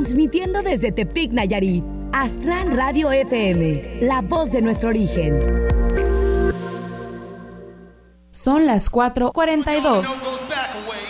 Transmitiendo desde Tepic, Nayarit. Aztlán Radio FM, la voz de nuestro origen. Son las 4:42.